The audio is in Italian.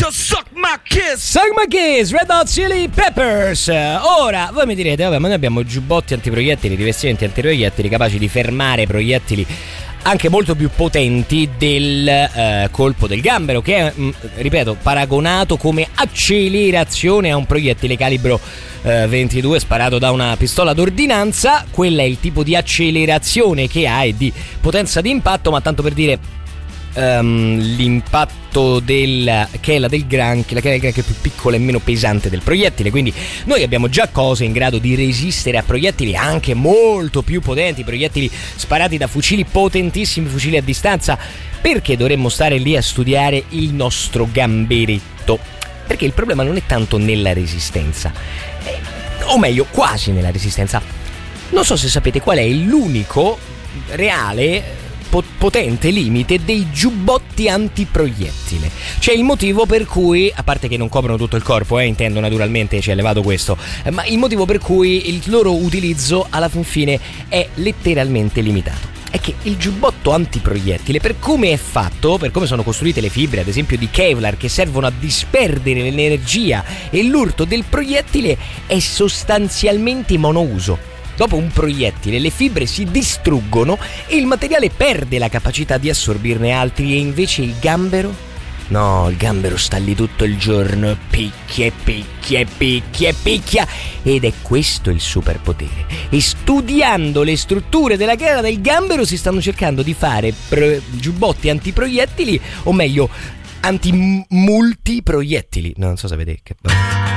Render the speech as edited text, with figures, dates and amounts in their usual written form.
Suck My Kiss. Suck My Kiss, Red Hot Chili Peppers. Ora, voi mi direte, vabbè, ma noi abbiamo giubbotti antiproiettili, rivestimenti antiproiettili capaci di fermare proiettili anche molto più potenti del colpo del gambero, che è, ripeto, paragonato come accelerazione a un proiettile calibro 22 sparato da una pistola d'ordinanza. Quella è il tipo di accelerazione che ha e di potenza di impatto, ma tanto per dire l'impatto che è la del granchio, è più piccola e meno pesante del proiettile, quindi noi abbiamo già cose in grado di resistere a proiettili anche molto più potenti, proiettili sparati da fucili potentissimi, fucili a distanza. Perché dovremmo stare lì a studiare il nostro gamberetto? Perché il problema non è tanto nella resistenza, o meglio quasi nella resistenza. Non so se sapete qual è l'unico reale potente limite dei giubbotti antiproiettile. C'è il motivo per cui, a parte che non coprono tutto il corpo, intendo naturalmente, ci è elevato questo, ma il motivo per cui il loro utilizzo alla fin fine è letteralmente limitato è che il giubbotto antiproiettile, per come è fatto, per come sono costruite le fibre, ad esempio di Kevlar, che servono a disperdere l'energia e l'urto del proiettile, è sostanzialmente monouso. Dopo un proiettile le fibre si distruggono e il materiale perde la capacità di assorbirne altri, e invece il gambero? No, il gambero sta lì tutto il giorno, picchia, ed è questo il superpotere. E studiando le strutture della gara del gambero si stanno cercando di fare giubbotti antiproiettili, o meglio anti-multiproiettili. Non so se vedete che